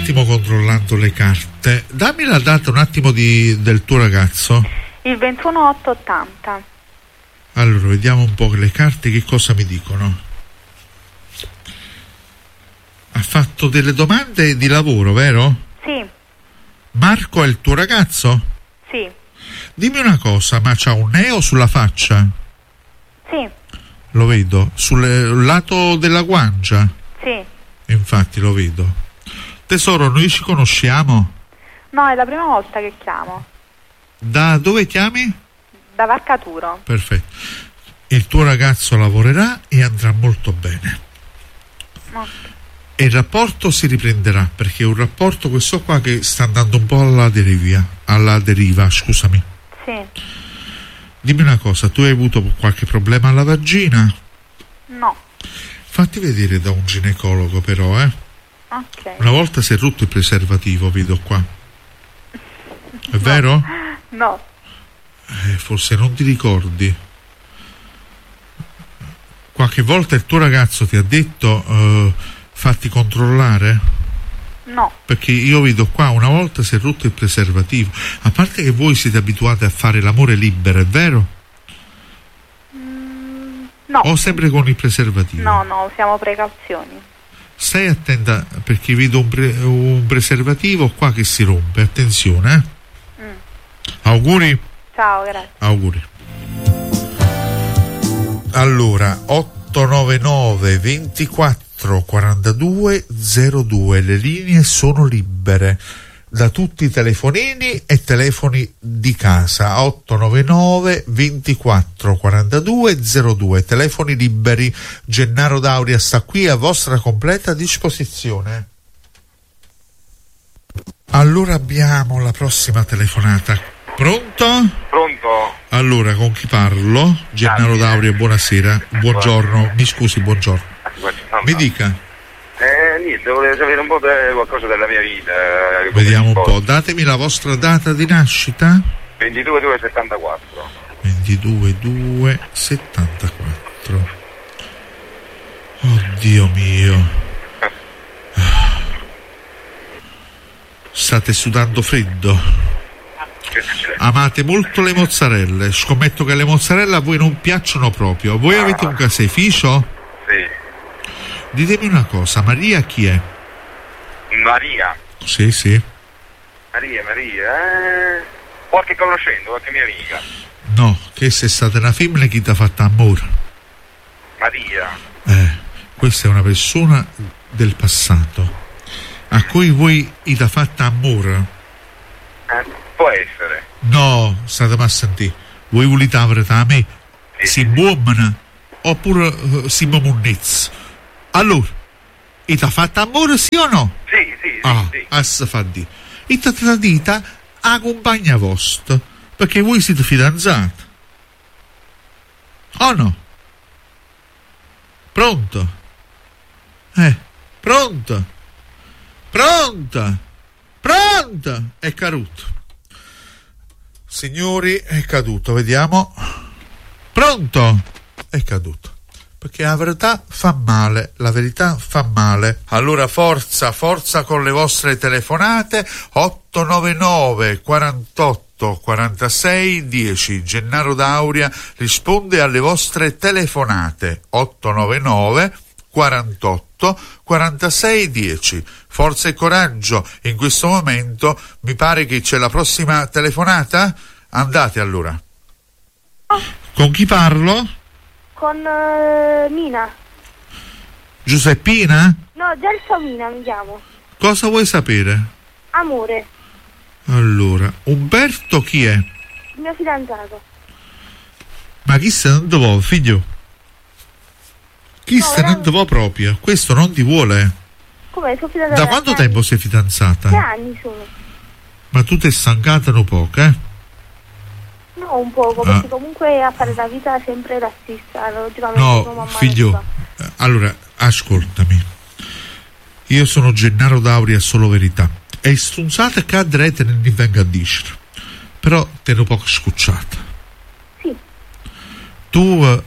attimo controllando le carte. Dammi la data un attimo del tuo ragazzo. Il 21/8/80. Allora, vediamo un po' le carte che cosa mi dicono. Ha fatto delle domande di lavoro, vero? Sì. Marco è il tuo ragazzo? Sì. Dimmi una cosa, ma c'ha un neo sulla faccia? Sì. Lo vedo. Sul lato della guancia? Sì. Infatti lo vedo. Tesoro, noi ci conosciamo? No, è la prima volta che chiamo. Da dove chiami? Da Varcaturo. Perfetto. Il tuo ragazzo lavorerà e andrà molto bene. Okay. E il rapporto si riprenderà, perché è un rapporto questo qua che sta andando un po' alla deriva, scusami. Sì. Dimmi una cosa, tu hai avuto qualche problema alla vagina? No. Fatti vedere da un ginecologo però, Ok. Una volta si è rotto il preservativo, vedo qua. È vero? No. Forse non ti ricordi. Qualche volta il tuo ragazzo ti ha detto fatti controllare? No. Perché io vedo qua una volta si è rotto il preservativo. A parte che voi siete abituati a fare l'amore libero, è vero? No. O sempre con il preservativo? No, usiamo precauzioni. Stai attenta perché vedo un preservativo qua che si rompe, attenzione. Auguri. Ciao, grazie. Auguri. Allora, 899 24 42 02, le linee sono libere da tutti i telefonini e telefoni di casa. 899 24 42 02, telefoni liberi. Gennaro Dauria sta qui a vostra completa disposizione. Allora abbiamo la prossima telefonata. Pronto? Pronto? Allora, con chi parlo? Gennaro Dauria, buonasera. Buongiorno, mi scusi, buongiorno. Mi dica. Niente, volevo sapere un po' qualcosa della mia vita. Vediamo un po', datemi la vostra data di nascita. 22/2/74. 22/2/74. Oddio mio. State sudando freddo. Amate molto le mozzarelle. Scommetto che le mozzarelle a voi non piacciono proprio. Voi avete un caseificio? Sì. Ditemi una cosa, Maria chi è? Maria. Sì, sì. Maria. Qualche conoscente, qualche mia amica. No, che se è stata una femmina chi ti ha fatto amore? Maria. Questa è una persona del passato a cui voi ti ha fatto amore. Può essere. No, state a sentire. Voi volete avere da me? Si buomana oppure si mamunnezza? Allora, ti ha fatto amore sì o no? Sì. Assa fa di. E ti ha tradita a compagna vostra, perché voi siete fidanzati. O no? Pronto? Pronto? È caduto. Signori, è caduto, vediamo. Pronto? È caduto. Perché la verità fa male, Allora forza con le vostre telefonate. 899 48 46 10. Gennaro Dauria risponde alle vostre telefonate. 899 48 46 10. Forza e coraggio. In questo momento mi pare che c'è la prossima telefonata. Andate allora. Con chi parlo? Con Mina. Giuseppina? No, Gelsomina mi chiamo. Cosa vuoi sapere? Amore. Allora, Umberto chi è? Il mio fidanzato. Ma chi se non ti vuole, figlio? Chi se non ti vuole proprio? Questo non ti vuole. Come? Sono fidanzata. Da quanto tempo sei fidanzata? 3 anni sono. Ma tu ti è stancata un poco, No, un poco, perché comunque a fare la vita sempre la stessa. Logicamente no, figlio, allora, ascoltami. Io sono Gennaro Dauria, solo verità. E strunzata che andrete ne venga a dire. Però te ne poco scucciata. Sì. Tu,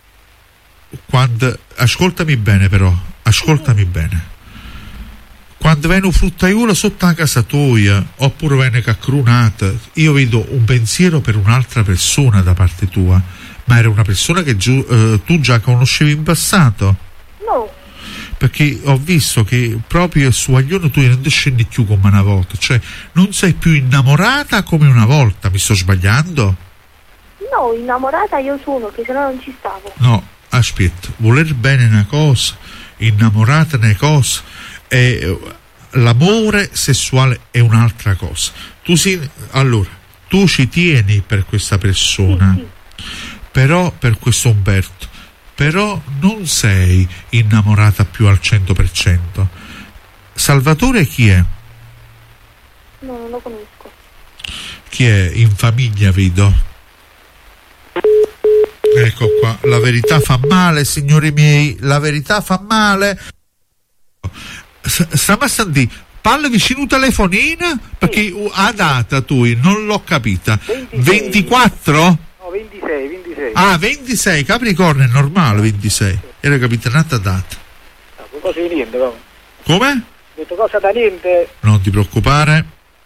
quando... Ascoltami bene però, bene. quando viene un fruttaiolo sotto la casa tua, oppure viene caccrunata, io vedo un pensiero per un'altra persona da parte tua, ma era una persona che tu già conoscevi in passato? No, Perché ho visto che proprio il suo aglione tu non ti scendi più come una volta, cioè non sei più innamorata come una volta, mi sto sbagliando? no, innamorata io sono, che sennò non ci stavo. No, aspetta, voler bene una cosa, innamorata una cosa, e l'amore sessuale è un'altra cosa. Allora, tu ci tieni per questa persona, Sì. però per questo Umberto, però non sei innamorata più al 100%. Salvatore chi è? No, non lo conosco. Chi è? In famiglia vedo. Ecco qua, la verità fa male, signori miei, la verità fa male. Stiamo a sentire, parla vicino un telefonino, perché a data tu non l'ho capita. 24? No, 26. Ah, 26, Capricorno è normale, 26. Era capitanata data. No, cosa di niente, no? Come? Ho detto cosa da niente. Non ti preoccupare.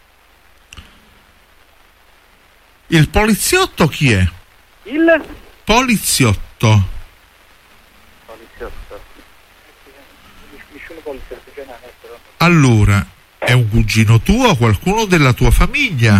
Il poliziotto chi è? Il? Poliziotto. Poliziotto. Nessuno poliziotto, cioè no, però. Allora, è un cugino tuo o qualcuno della tua famiglia?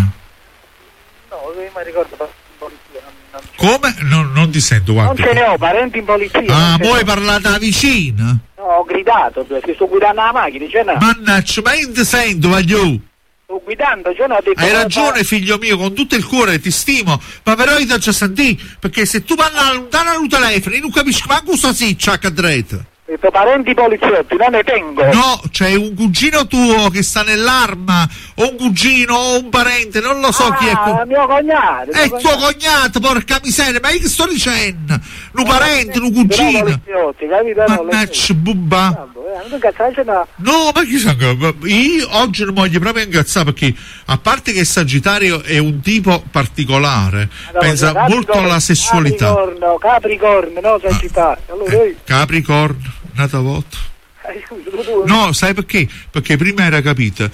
No, io mi ricordo polizia. Come? Non ti sento, Non guarda. ce ne ho, parenti in polizia. Ah, poi parlate da vicino? No, ho gridato, perché sto guidando la macchina, cioè no. Mannaggia, ma io non ti sento, voglio. Sto guidando, cioè no, ho detto... Hai ragione, figlio mio, con tutto il cuore ti stimo, ma però io ti faccio sentire, perché se tu parli lontano al telefono, io non capisco manco sta siccia che dreta. Ho detto parenti poliziotti, non ne tengo. No, c'è un cugino tuo che sta nell'arma, o un cugino, o un parente, non lo so chi è. Mio cognato. È tuo cognato, porca miseria, ma io che sto dicendo? Un parente, un cugino. Poliziotti, capito? Mannaggia, bubba. Non cazzare, no. No, ma chi sa, io oggi non voglio proprio incazzare, perché a parte che Sagittario è un tipo particolare, pensa molto alla sessualità. Capricorno, no, Sagittario. Allora, Capricorno, nata volta. scusa, tu. No, sai perché? Perché prima era capita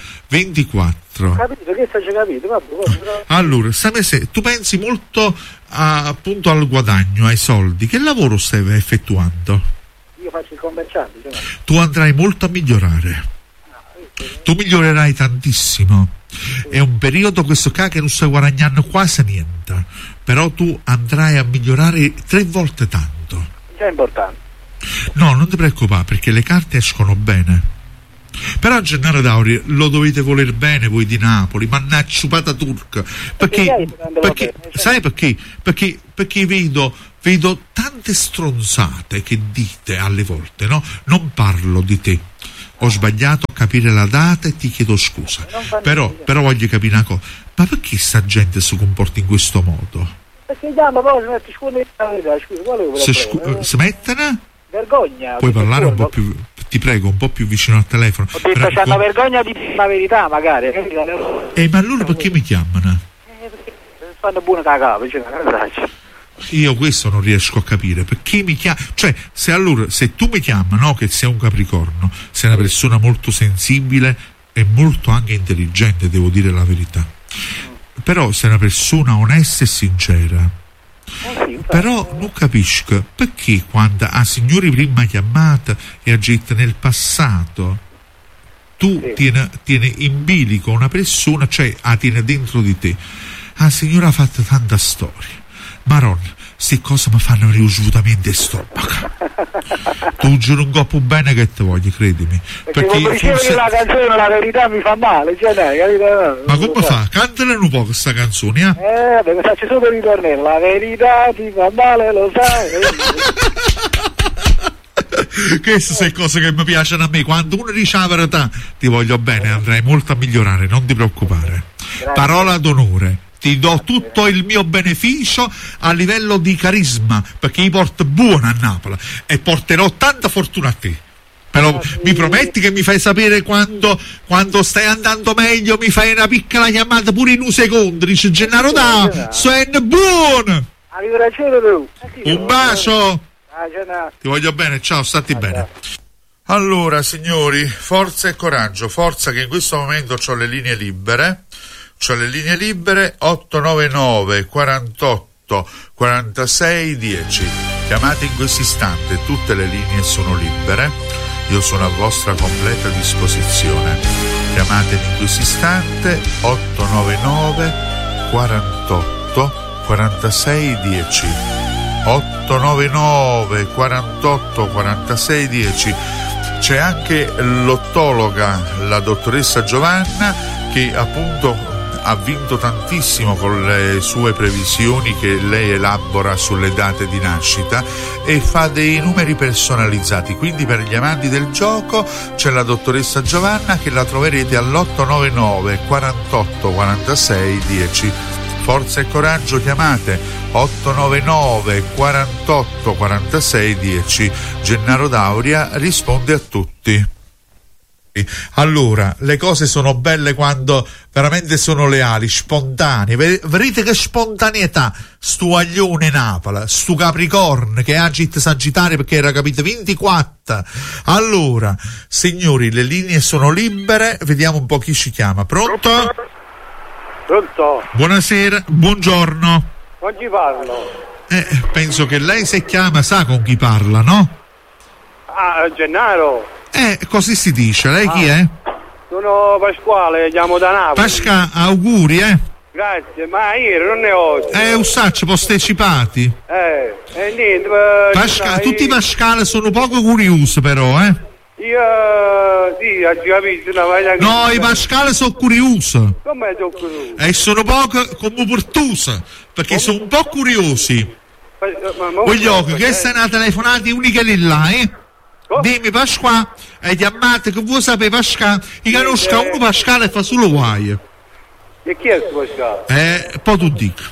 24. Capito, che stai capito? Vabbè. Allora, se tu pensi molto appunto al guadagno, ai soldi, che lavoro stai effettuando? Io faccio il commerciante, cioè. Tu andrai molto a migliorare. Tu migliorerai tantissimo. È un periodo questo qua che non stai guadagnando quasi niente, però tu andrai a migliorare 3 volte tanto. È importante. No, non ti preoccupare, perché le carte escono bene. Però Gennaro Dauri lo dovete voler bene voi di Napoli, mannaggia pata turca, perché sai perché? Perché vedo tante stronzate che dite alle volte, no? Non parlo di te, ho sbagliato a capire la data e ti chiedo scusa, però voglio capire una cosa, ma perché sta gente si comporta in questo modo? Perché già, poi smetti, scusa, quale Smettene? Vergogna. Puoi parlare un po' più, ti prego, un po' più vicino al telefono. Ho detto c'hanno vergogna di dire la verità, magari. Ma allora perché mi chiamano? Perché fanno buona cagata, cioè, Io questo non riesco a capire, perché mi chiama, cioè se tu mi chiami, no, che sei un Capricorno, sei una persona molto sensibile e molto anche intelligente, devo dire la verità, però sei una persona onesta e sincera. Però non capisco perché quando a signori prima chiamata e a gente nel passato tu tieni in bilico una persona, cioè tiene dentro di te. La signora ha fatto tanta storia, Maronna, queste cose mi fanno venire svuotamento di stomaco. Tu giuro un po' bene che te voglio, credimi. Perché forse la canzone La verità mi fa male, cioè, capito? Ma come fa? Cantala un po' questa canzone, perché faccio solo il ritornello. La verità ti fa male, lo sai. Queste sono cose che mi piacciono a me. Quando uno dice la verità, ti voglio bene, andrai molto a migliorare, non ti preoccupare. Grazie. Parola d'onore. Ti do tutto il mio beneficio a livello di carisma, perché io porto buona a Napoli e porterò tanta fortuna a te. Però mi prometti che mi fai sapere quando stai andando meglio, mi fai una piccola chiamata pure in un secondo, dice Gennaro da, sono buono. Un bacio. Ti voglio bene, ciao, stati bene. Allora, signori, forza e coraggio, forza che in questo momento ho le linee libere. 899 48 46 10. Chiamate in questo istante, tutte le linee sono libere, io sono a vostra completa disposizione. Chiamate in questo istante 899 48 46 10. 899 48 46 10. C'è anche l'ottologa, la dottoressa Giovanna, che appunto ha vinto tantissimo con le sue previsioni che lei elabora sulle date di nascita e fa dei numeri personalizzati. Quindi per gli amanti del gioco c'è la dottoressa Giovanna, che la troverete all'899 48 46 10. Forza e coraggio, chiamate 899 48 46 10. Gennaro D'Auria risponde a tutti. Allora, le cose sono belle quando veramente sono leali, spontanee. Vedete che spontaneità stu aglione Napoli, stu Capricorno che agit Sagittario, perché era capito 24. Allora, signori, le linee sono libere, vediamo un po' chi ci chiama. Pronto? Pronto? Buonasera, buongiorno. Non ci parlo. Penso che lei, se chiama, sa con chi parla, no? Ah, Gennaro. Così si dice. Lei chi è? Sono Pasquale, chiamo da Napoli. Pasca, auguri, Grazie, ma ieri non ne ho. Usacci postecipati. Niente. Tutti i Pascale sono poco curiosi, però, Io, sì, ho capito. No, i Pascale sono curiosi. Come sono curiosi? E sono poco come portusi, perché sono un po' curiosi. Voglio che questa è una telefonata unica lì là, Dimmi Pasquale, e chiamate che vuoi sapere Pasquale, io conosco uno Pasquale e fa solo guai. E chi è questo Pasquale? Poi tu dico.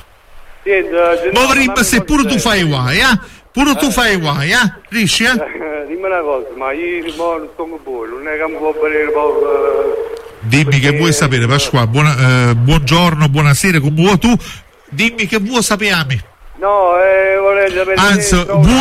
Ma prima se pure tu fai guai, Pure tu fai guai, Riesci, Dimmi una cosa, ma io non sono buono, non è che mi può venire poco. Dimmi che vuoi sapere Pasquale, buongiorno, buonasera, come vuoi tu, dimmi che vuoi sapere. No, vorrei sapere. Anzi,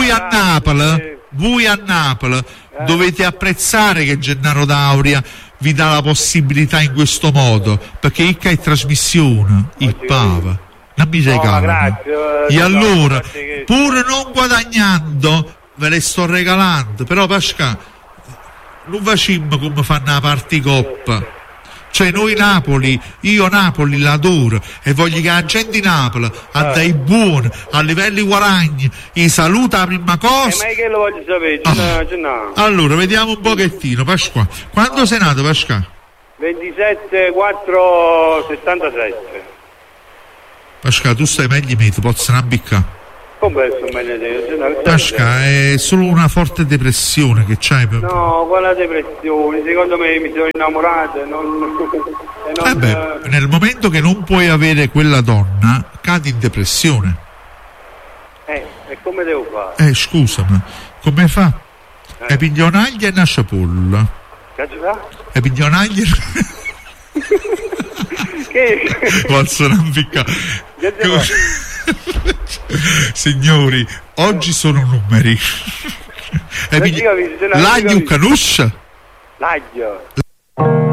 voi a Napoli dovete apprezzare che Gennaro D'Auria vi dà la possibilità in questo modo, perché il che è trasmissione, il Pava, non mi regala. E allora, pur non guadagnando, ve le sto regalando, però Pasquale, non facciamo come fanno la particoppa. Cioè noi io Napoli l'adoro e voglio che la gente di Napoli ha dei buoni, a livelli guadagni, i saluta la prima cosa. Ma che lo voglio sapere? Allora, vediamo un pochettino, Pasquale. Quando sei nato, Pasquale? 27/4/77. Pasquale, tu stai meglio me, ti posso abbiccare. Come sto meglio te? Pasquale, è solo una forte depressione che c'hai. No, quella depressione, secondo me mi sono innamorato nel momento che non puoi avere quella donna, cadi in depressione. E come devo fare? Scusami, come fa? E piglionaglia e una ciapolla. Che fa? E piglionaglia Che? Posso non piccare. Signori, oggi sono numeri. L'aglio canuscia? L'aglio.